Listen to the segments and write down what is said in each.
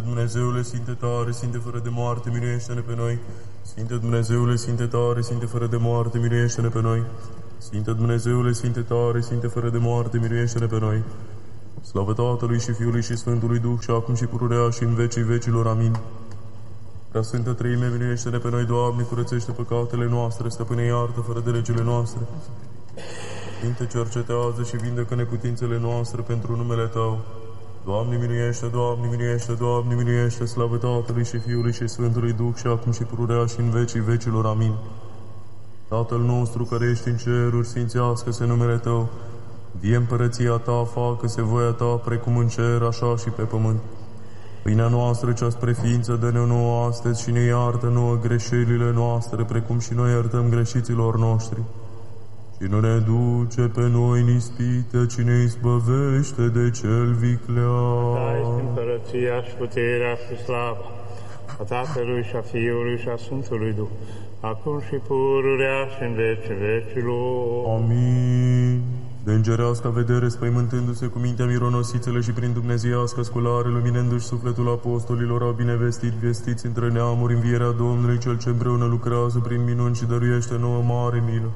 Dumnezeule, Sfinte tare, Sfinte fără de moarte, miluiește-ne pe noi. Sfinte Dumnezeule, Sfinte tare, Sfinte fără de moarte, miluiește-ne pe noi. Sfinte Dumnezeule, Sfinte tare, Sfinte fără de moarte, miluiește-ne pe noi. Slavă Tatălui și Fiului și Sfântului Duh, și acum și pururea și în vecii vecilor. Amin. Prea Sfântă Treime, miluiește-ne pe noi, Doamne, curățește păcatele noastre, Stăpâne, iartă fără de legile noastre. Sfinte, cercetează și vindecă neputințele noastre pentru numele Tău. Doamne, miluiește, Doamne, miluiește, Doamne, miluiește, slavă Tatălui și Fiului și Sfântului Duh, și acum și pururea și în vecii vecilor. Amin. Tatăl nostru care ești în ceruri, sfințească-se numele Tău. Vie împărăția Ta, facă-se voia Ta, precum în cer, așa și pe pământ. Pâinea noastră cea spre ființă dă-ne nouă astăzi și ne iartă nouă greșelile noastre, precum și noi iertăm greșiților noștri. Și nu ne duce pe noi în ispită, ci ne izbăvește de cel viclean. Ta este împărăția și puterea și slava a Tatălui și a Fiului și a Sfântului Duh, acum și pururea și în vecii vecilor. Amin. De îngerească vedere, spăimântându-se cu mintea mironosițele și prin dumnezeiască sculare, luminându-și sufletul apostolilor, au binevestit, vestiți între neamuri, învierea Domnului, Cel ce împreună lucrează prin minuni și dăruiește nouă mare milă.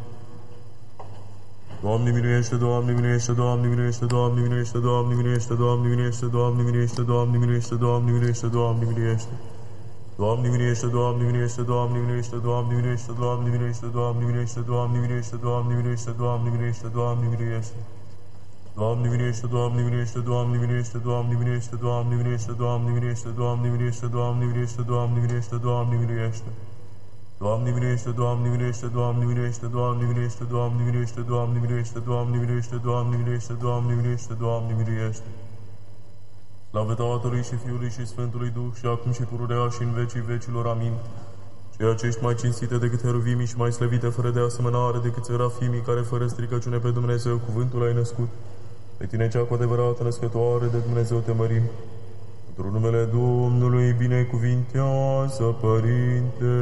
Doamne miluiește, Doamne miluiește, Doamne miluiește, Doamne miluiește, Doamne miluiește, Doamne miluiește, Doamne miluiește, Doamne miluiește, Doamne miluiește, Doamne miluiește. Doamne miluiește, Doamne miluiește, Doamne miluiește, Doamne miluiește, Doamne miluiește, Doamne miluiește, Doamne miluiește, Doamne miluiește, Doamne miluiește, Doamne miluiește. Doamne miluiește, Doamne miluiește, Doamne miluiește, Doamne miluiește, Doamne miluiește, Doamne miluiește, Doamne miluiește, Doamne miluiește, Doamne miluiește, Doamne miluiește. Doamne miluiește, Doamne miluiește, Doamne miluiește, Doamne miluiește, Doamne miluiește, Doamne miluiește, Doamne miluiește, Doamne miluiește, Doamne miluiește, Doamne miluiește. Slavă Tatălui și Fiului și Sfântului Duh, și acum și pururea și în vecii vecilor. Amin. Ceea ce ești mai cinstită decât heruvimii și mai slăvită fără de asemănare decât serafimii, care fără stricăciune pe Dumnezeu cuvântul ai născut. Pe tine cea cu adevărat născătoare de Dumnezeu te mărim. Într-un numele Domnului binecuvintează, Părinte.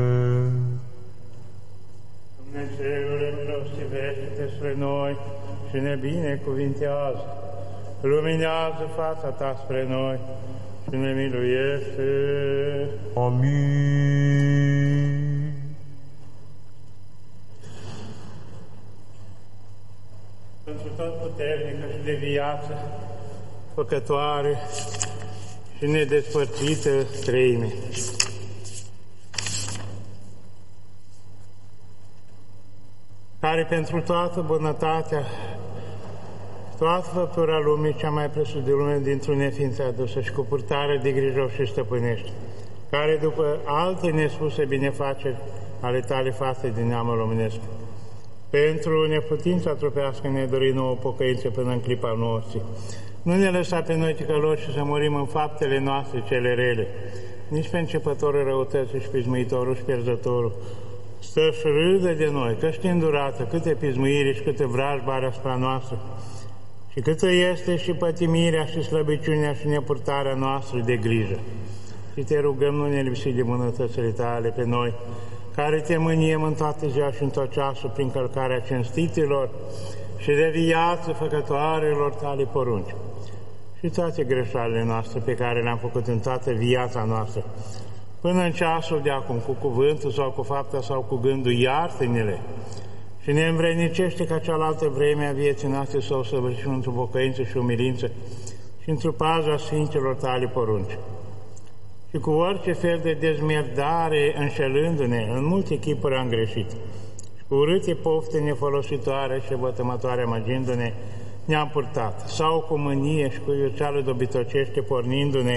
Dumnezeule, milostivește-te spre noi și ne binecuvintează. Luminează fața Ta spre noi și ne miluiește. Amin. Pentru tot puternică și de viață, făcătoare și nedespărțită Treime. Care pentru toată bunătatea, toată făptura lumii, cea mai presus de lume dintr-un neființă adusă și cu purtare de grijă și stăpânește, care după alte nespuse binefaceri ale Tale față din neamul omenesc, pentru neputința trupească ne dori nouă pocăință până în clipa noastră. Nu ne lăsa pe noi ticăloși să murim în faptele noastre cele rele, nici pe începătorul răutății și pismuitorul și pierzătorul, stă și râdă de noi, că știm durată, câte pismuiri și câte vrajbă are asupra noastră, și câtă este și pătimirea și slăbiciunea și nepurtarea noastră de grijă. Și te rugăm, nu ne lipsi de bunătățile Tale pe noi, care te mâniem în toată ziua și în tot ceasul prin călcarea cinstitilor și de viață făcătoarelor Tale porunci. Și toate greșalele noastre pe care le-am făcut în toată viața noastră, până în ceasul de acum, cu cuvântul sau cu fapta sau cu gândul, iartă-ne-le și ne învrednicește ca cealaltă vreme a vieții noastre să o săvârșim într-o pocăință și umilință și într-o paza Sfinților Tale porunci. Și cu orice fel de dezmierdare, înșelându-ne, în multe chipuri am greșit. Și cu urâte pofte nefolositoare și vătămătoare amăgindu-ne, ne-am purtat. Sau cu mânie și cu iuțeală dobitocește pornindu-ne,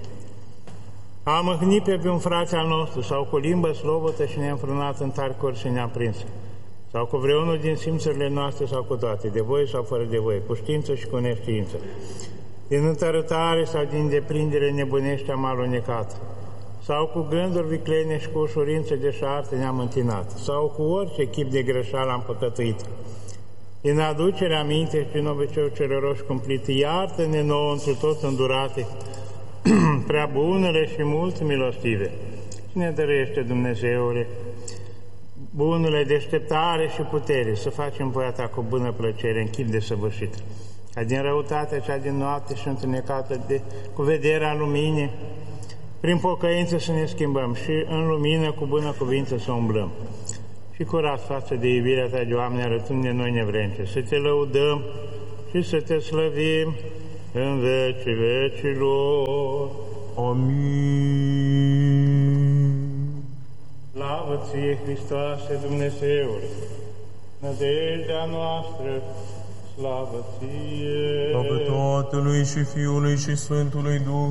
am mâhnit pe un frate al nostru, sau cu limbă slobătă și ne-am frânat în tari cor și ne-am prins. Sau cu vreunul din simțurile noastre, sau cu toate, de voie sau fără de voie, cu știință și cu neștiință. Din întărătare sau din deprindere nebunește am alunecat, sau cu gânduri viclene și cu ușurință de șarte ne-am întinat, sau cu orice chip de greșeală am păcătuit. Din aducerea aminte și prin obiceiul celoroși cumplit, iartă-ne nouă întru tot îndurate, prea bunele și mult milostive. Și ne dăruiește, Dumnezeule, bunele deșteptare și putere, să facem voia Ta cu bună plăcere, în chip de săvârșit. Ca din răutatea cea din noapte și întunecată cu vederea luminii, prin pocăință să ne schimbăm și în lumină cu bună cuvință să umblăm. Și curat față de iubirea Ta, Doamne, arătând-ne noi nevrence, să Te lăudăm și să Te slăvim în vecii vecilor. Amin. Slavă Ție, Hristoase, Dumnezeule, nădejdea noastră, slavă Ție! Slavă Tatălui și Fiului și Sfântului Duh,